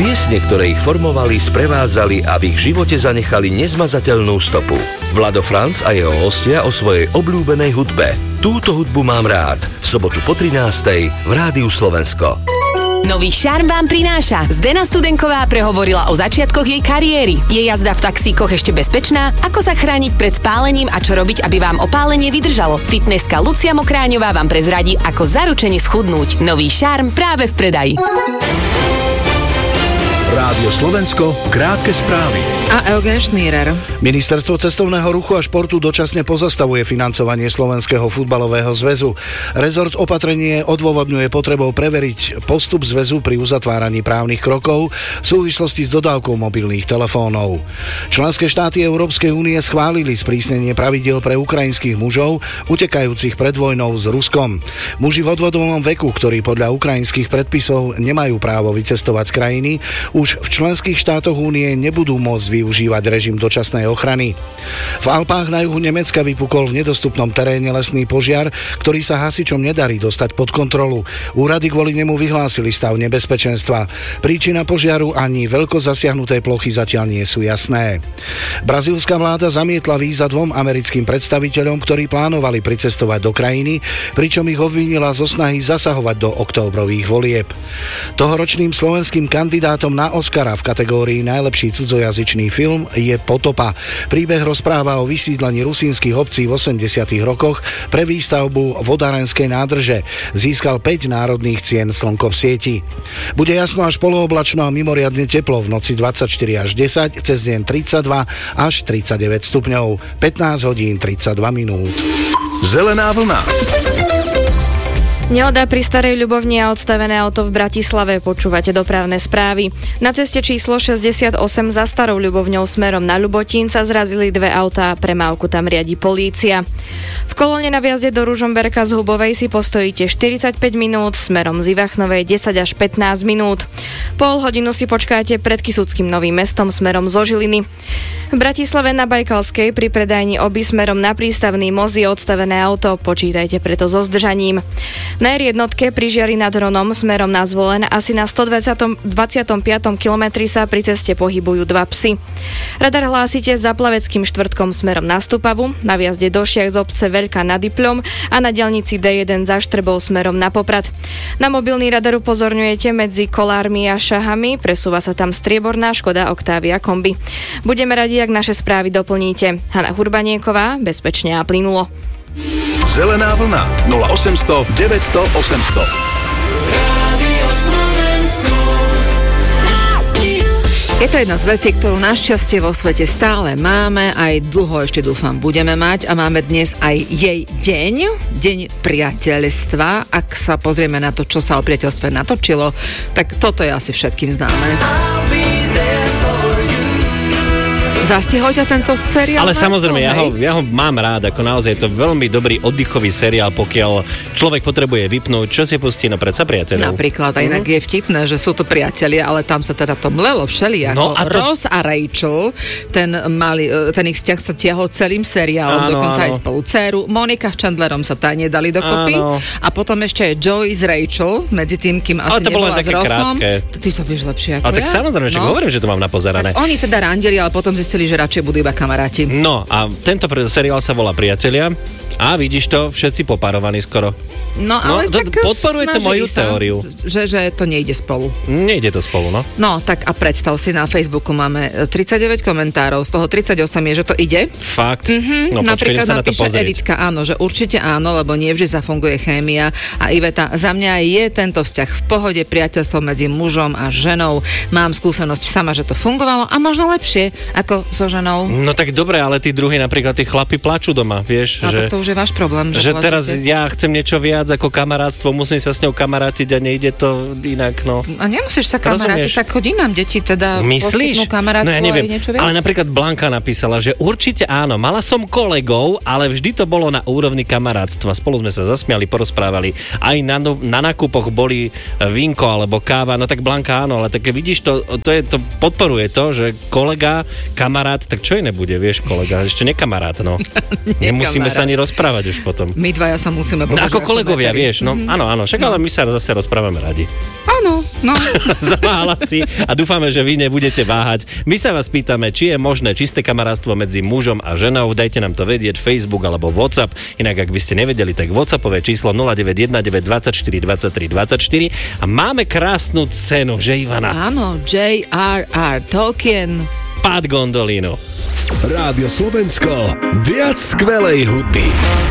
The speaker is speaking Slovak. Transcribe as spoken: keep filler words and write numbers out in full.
Piesne, ktoré ich formovali, sprevádzali a v ich živote zanechali nezmazateľnú stopu. Vlado Franc a jeho hostia o svojej obľúbenej hudbe. Túto hudbu mám rád. V sobotu po trinástej v Rádiu Slovensko. Nový šarm vám prináša. Zdena Studenková prehovorila o začiatkoch jej kariéry. Je jazda v taxíkoch ešte bezpečná? Ako sa chrániť pred spálením a čo robiť, aby vám opálenie vydržalo? Fitnesska Lucia Mokráňová vám prezradí, ako zaručene schudnúť. Nový šarm práve v predaji. Rádio Slovensko, krátke správy. A Eugen Šnírer. Ministerstvo cestovného ruchu a športu dočasne pozastavuje financovanie Slovenského futbalového zväzu. Rezort opatrenie odôvodňuje potrebou preveriť postup zväzu pri uzatváraní právnych krokov v súvislosti s dodávkou mobilných telefónov. Členské štáty Európskej únie schválili sprísnenie pravidiel pre ukrajinských mužov utekajúcich pred vojnou s Ruskom. Muži v odvodovom veku, ktorí podľa ukrajinských predpisov nemajú právo vycestovať z krajiny, už v členských štátoch únie nebudú môcť využívať režim dočasnej ochrany. V Alpách na juhu Nemecka vypukol v nedostupnom teréne lesný požiar, ktorý sa hasičom nedarí dostať pod kontrolu. Úrady kvôli nemu vyhlásili stav nebezpečenstva. Príčina požiaru ani veľkosť zasiahnutej plochy zatiaľ nie sú jasné. Brazílska vláda zamietla víza dvom americkým predstaviteľom, ktorí plánovali pricestovať do krajiny, pričom ich obvinila zo snahy zasahovať do októbrových volieb. Tohoročným slovenským kandidátom na Oscara v kategórii najlepší cudzojazyčný film je Potopa. Príbeh rozpráva o vysídlení rusínskych obcí v osemdesiatych rokoch pre výstavbu vodárenskej nádrže. Získal päť národných cien Slnko v sieti. Bude jasno až polooblačno a mimoriadne teplo, v noci dvadsaťštyri až desať, cez deň tridsaťdva až tridsaťdeväť stupňov, pätnásť hodín tridsaťdva minút. Zelená vlna. Nehoda pri Starej Ľubovni a odstavené auto v Bratislave. Počúvate dopravné správy. Na ceste číslo šesťdesiatosem za Starou Ľubovňou smerom na Ľubotín sa zrazili dve autá a premávku tam riadi polícia. V kolóne na vjazde do Ružomberka z Hubovej si postojíte štyridsaťpäť minút, smerom z Ivachnovej desať až pätnásť minút. Pol hodinu si počkáte pred Kysuckým Novým Mestom smerom zo Žiliny. V Bratislave na Bajkalskej pri predajni Oby smerom na prístavný most je odstavené auto, počítajte preto so zdržaním. Na er jednotke pri Žiari nad Hronom smerom na Zvolen asi na stodvadsiatom piatom kilometri sa pri ceste pohybujú dva psy. Radar hlásite za Plaveckým štvrtkom smerom na Stupavu, na vjazde do Šiach z obce Veľká nad Ipľom a na diaľnici dé jeden za Štrbou smerom na Poprad. Na mobilný radar upozorňujete medzi Kolármi a Šahami, presúva sa tam strieborná Škoda Octavia kombi. Budeme radi, ak naše správy doplníte. Hana Hurbanieková, bezpečne a plynulo. Zelená vlna nula osemsto deväťsto osemsto. Je to jedna z vecí, ktorú našťastie vo svete stále máme, aj dlho ešte dúfam budeme mať a máme dnes aj jej deň, deň priateľstva. Ak sa pozrieme na to, čo sa o priateľstve natočilo, tak toto je asi všetkým známe. Zastihol ťa tento seriál? Ale samozrejme, ja ho, ja ho mám rád, ako naozaj je to veľmi dobrý oddychový seriál, pokiaľ človek potrebuje vypnúť, čo si pustí, no predsa priateľov. Napríklad, a inak mm-hmm. je vtipné, že sú to priatelia, ale tam sa teda to mlelo všelijako. No a to... Ross a Rachel, ten, mali, ten ich vzťah sa tiahol celým seriálom, áno, dokonca áno. aj spolu dceru. Monika s Chandlerom sa tá nedali dokopy. Áno. A potom ešte aj Joey s Rachel, medzi tým, kým asi nebola s Rossom. Ty to vieš lepšie ako ale ja. Tak samozrejme, že no. hovorím, že to mám napozerané. Tak oni teda randili, ale potom zistili, že radšej budú iba kamaráti. No a tento seriál sa volá Priatelia a vidíš to, všetci poparovaní skoro. No ale no, tak podporuje to moju sa, teóriu. Že, že to nejde spolu. Nejde to spolu, no. No, tak a predstav si, na Facebooku máme tridsaťdeväť komentárov, z toho tridsaťosem je, že to ide. Fakt? Mm-hmm. No, napríklad počkej, napíše Editka, áno, že určite áno, lebo nie vždy zafunguje chémia. A Iveta, za mňa je tento vzťah v pohode, priateľstvo medzi mužom a ženou. Mám skúsenosť sama, že to fungovalo a možno lepšie ako so ženou. No tak dobre, ale tí druhí napríklad, tí chlapi plačú doma, vieš. No že, tak to už je váš problém. Že, že teraz ja chcem niečo viac ako kamarátstvo, musím sa s ňou kamarátiť a nejde to inak, no. A nemusíš sa kamarátiť, tak chodí nám deti teda myslíš? Kamarátstvo, no ja neviem, niečo viac. Ale napríklad Blanka napísala, že určite áno, mala som kolegov, ale vždy to bolo na úrovni kamarátstva. Spolu sme sa zasmiali, porozprávali. Aj na, na nákupoch boli vínko alebo káva, no tak Blanka áno, ale tak vidíš, to, to, je, to podporuje to, že kolega, kamarát, tak čo iné bude, vieš, kolega, ešte nekamarát, no. Nemusíme sa ani rozprávať už potom. My dvaja sa musíme no, ako kolegovia, Petri. vieš, no Mhm. áno, áno, však ale my sa zase rozprávame radi. Áno, no. Zaváhala si a dúfame, že vy nebudete váhať. My sa vás pýtame, či je možné čisté kamarátstvo medzi mužom a ženou. Dajte nám to vedieť, Facebook alebo WhatsApp. Inak, ak by ste nevedeli, tak WhatsAppové číslo nula deväť jeden deväť dvadsaťštyri dvadsaťtri dvadsaťštyri a máme krásnu cenu, že Ivana? Áno, J R R Tolkien. Pád gondolínu. Rádio Slovensko, viac skvelej hudby.